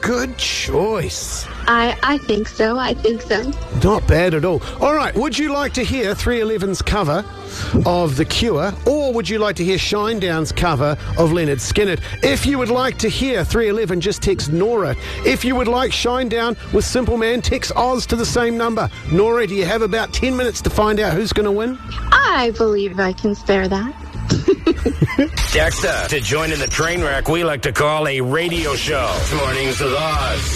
good choice. I think so. Not bad at all. All right, would you like to hear 311's cover of The Cure, or would you like to hear Shinedown's cover of Lynyrd Skynyrd? If you would like to hear 311, just text Nora. If you would like Shinedown with Simple Man, text Oz to the same number. Nora, do you have about 10 minutes to find out who's going to win? I believe I can spare that. Text us to join in the train wreck we like to call a radio show. Mornings with Oz.